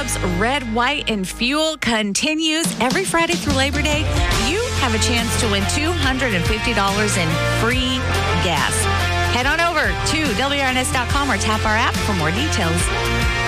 Club's Red, White, and Fuel continues every Friday through Labor Day. You have a chance to win $250 in free gas. Head on over to WRNS.com or tap our app for more details.